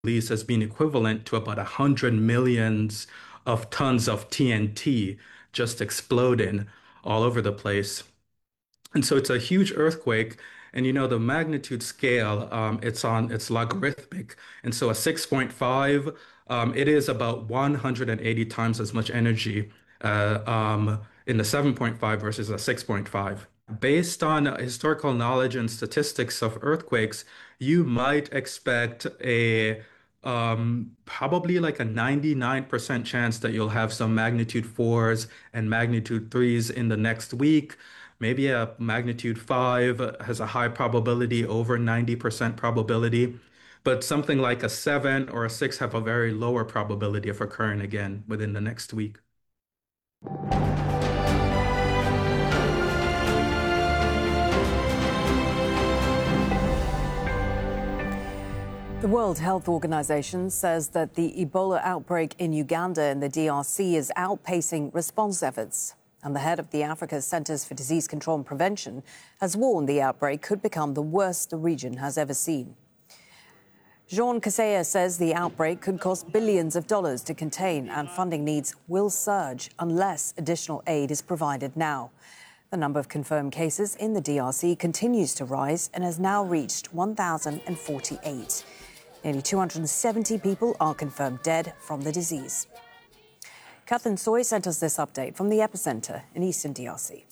release has been equivalent to about 100 millions of tons of TNT just exploding all over the place. And so it's a huge earthquake. And the magnitude scale, it's logarithmic. And so a 6.5, it is about 180 times as much energy in the 7.5 versus a 6.5. Based on historical knowledge and statistics of earthquakes, you might expect a probably like a 99% chance that you'll have some magnitude fours and magnitude threes in the next week. Maybe a magnitude five has a high probability, over 90% probability, but something like a seven or a six have a very lower probability of occurring again within the next week. The World Health Organization says that the Ebola outbreak in Uganda and the DRC is outpacing response efforts. And the head of the Africa Centers for Disease Control and Prevention has warned the outbreak could become the worst the region has ever seen. Jean Kaseya says the outbreak could cost billions of dollars to contain, and funding needs will surge unless additional aid is provided now. The number of confirmed cases in the DRC continues to rise and has now reached 1,048. Nearly 270 people are confirmed dead from the disease. Catherine Soy sent us this update from the epicenter in eastern DRC.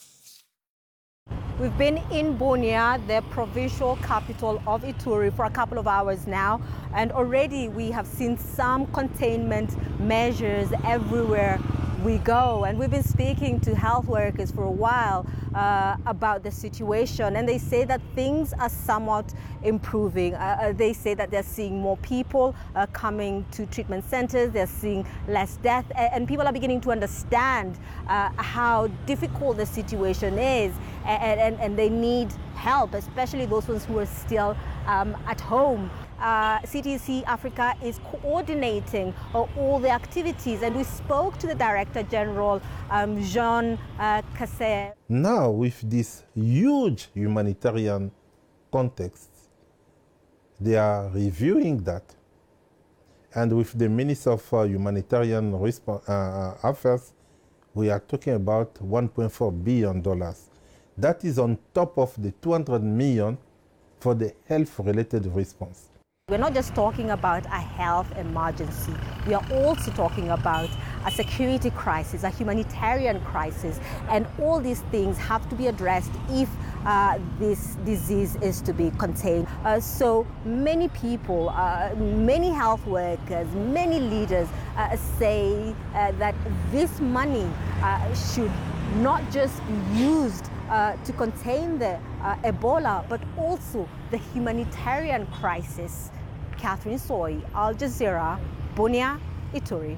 We've been in Bunia, the provincial capital of Ituri, for a couple of hours now, and already we have seen some containment measures everywhere we go. And we've been speaking to health workers for a while about the situation, and they say that things are somewhat improving. They say that they're seeing more people coming to treatment centers, they're seeing less death, and people are beginning to understand how difficult the situation is, and they need help, especially those ones who are still at home. CDC Africa is coordinating all the activities, and we spoke to the Director General, Jean Kaseya. Now, with this huge humanitarian context, they are reviewing that. And with the Minister of Humanitarian Affairs, we are talking about $1.4 billion. That is on top of the $200 million for the health-related response. We're not just talking about a health emergency. We are also talking about a security crisis, a humanitarian crisis, and all these things have to be addressed if this disease is to be contained. So many people, many health workers, many leaders say that this money should not just be used to contain the Ebola, but also the humanitarian crisis. Catherine Soy, Al Jazeera, Bunia, Ituri.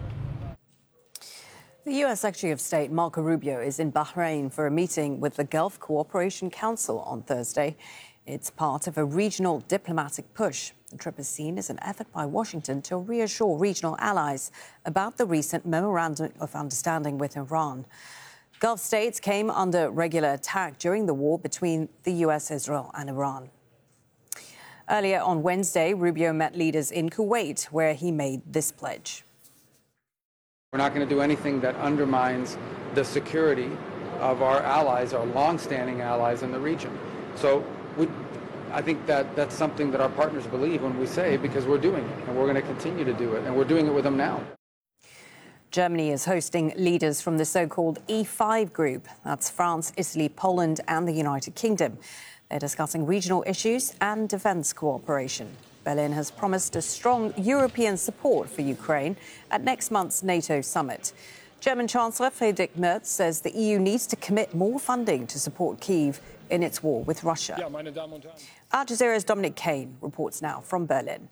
The U.S. Secretary of State Marco Rubio is in Bahrain for a meeting with the Gulf Cooperation Council on Thursday. It's part of a regional diplomatic push. The trip is seen as an effort by Washington to reassure regional allies about the recent memorandum of understanding with Iran. Gulf states came under regular attack during the war between the U.S., Israel and Iran. Earlier on Wednesday, Rubio met leaders in Kuwait, where he made this pledge. We're not going to do anything that undermines the security of our allies, our long-standing allies in the region. So I think that's something that our partners believe when we say, because we're doing it, and we're going to continue to do it, and we're doing it with them now. Germany is hosting leaders from the so-called E5 group. That's France, Italy, Poland and the United Kingdom. They're discussing regional issues and defence cooperation. Berlin has promised a strong European support for Ukraine at next month's NATO summit. German Chancellor Friedrich Merz says the EU needs to commit more funding to support Kyiv in its war with Russia. Al Jazeera's Dominic Kane reports now from Berlin.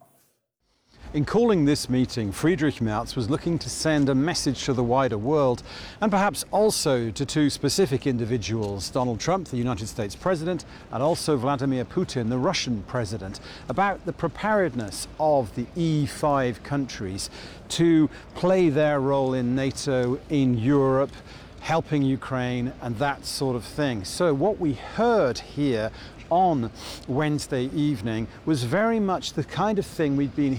In calling this meeting, Friedrich Merz was looking to send a message to the wider world and perhaps also to two specific individuals, Donald Trump, the United States president, and also Vladimir Putin, the Russian president, about the preparedness of the E5 countries to play their role in NATO, in Europe, helping Ukraine and that sort of thing. So what we heard here on Wednesday evening was very much the kind of thing we'd been